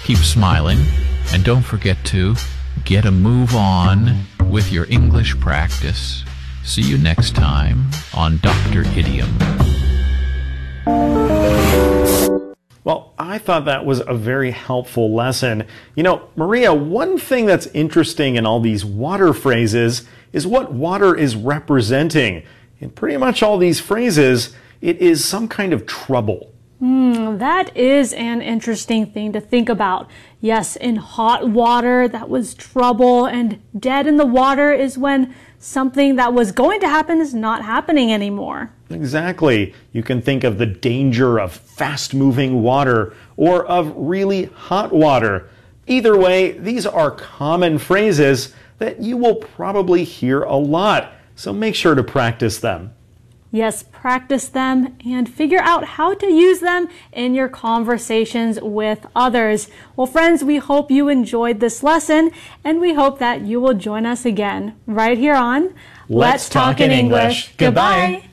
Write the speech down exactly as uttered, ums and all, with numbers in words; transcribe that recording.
keep smiling, and don't forget to get a move on with your English practice. See you next time on Doctor Idiom. Well, I thought that was a very helpful lesson. You know, Maria, one thing that's interesting in all these water phrases is what water is representing. In pretty much all these phrases, it is some kind of trouble. Mm, that is an interesting thing to think about. Yes, in hot water, that was trouble, and dead in the water is when something that was going to happen is not happening anymore. Exactly. You can think of the danger of fast-moving water or of really hot water. Either way, these are common phrases that you will probably hear a lot, so make sure to practice them. Yes, practice them and figure out how to use them in your conversations with others. Well, friends, we hope you enjoyed this lesson, and we hope that you will join us again right here on Let's Talk in English. Goodbye.